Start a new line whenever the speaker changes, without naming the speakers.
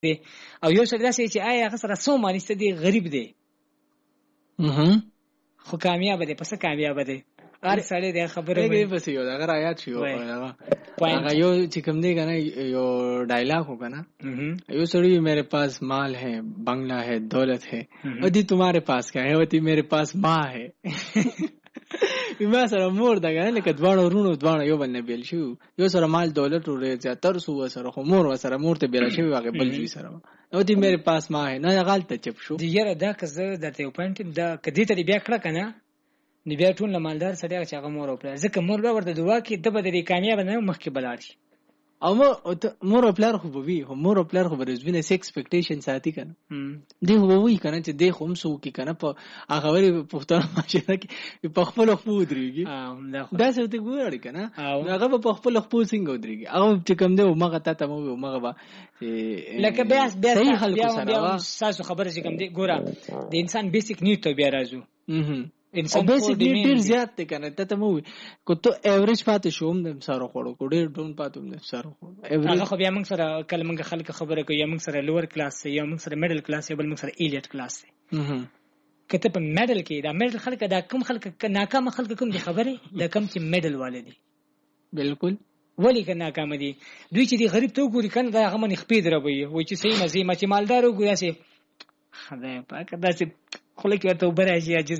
او یو سړی داسې چې آیا هغه سره څو مانیسته دی غریب دی خو کامیاب دی پس کامیاب دی هر سړی د خبره
وایي پس یو دا رايات شو هغه یو چې کوم دی کنه یو ډایلاګ هو کنه یو سړی میرے پاس مال ہے بنگلہ ہے دولت ہے ودی تمہارے پاس کیا ہے ودی میرے پاس ماں ہے ما سره مور دا کنه لکه دواړو ورونو دواړو یو بل نه بیل شو یو سره مال دولت ورې زیاتر سو سره خو مور سره مور ته بیل شي واګه بل شي سره او دی میرے پاس ماں ہے نه غلطه چپ شو
دی یره دا کزه د ته پوینټ دا کدی ته بیا کړه کنه نو بیا ټول مالدار سړی چې هغه مور او پلار ځکه مور به ورته دعا کوي د بدري کامیاب نه مخکې بلاړ شي
او مور او پلار خو به وي مور او پلار خو به زبینه ایکسپیکټیشن ساتي کنه دی خو وی کنه چې دی خو هم سو کی کنه په هغه وری پښتون ماشه کې په خپل خو دريږي دا څه ته ګورړ کنه هغه په خپل خو څنګه دريږي هغه چې کوم دی مغه ته مو مغه با
لکه بیا صحیح خلکو سره ساسو خبره چې کوم دی ګوره د انسان بیسیک نیډ ته بیا راځو
انسان بیسیک نیډ ډیر زیات دی کنه ته مو کو ته ایوریج پاتې شوم د سره خوړو کو ډیر ډون پاتوم د سره خوړو
هغه خو بیا موږ سره کله موږ خلک خبره کوي موږ سره لوور کلاس یا موږ سره میډل کلاس یا بل موږ سره ایلیټ کلاس کته په میډل کې دا میډل خلک دا کم خلک ناکام خلک کوم دي خبره دا کم چې میډل والدي
بالکل
ولی که ناکام دي دوی چې دی غریب ته وګوري کنه دا هغه من خپې دروي وای چې صحیح مزه ما چې مالدار وګوري چې خدای پاک دا چې خلک ورته وبرایي عجز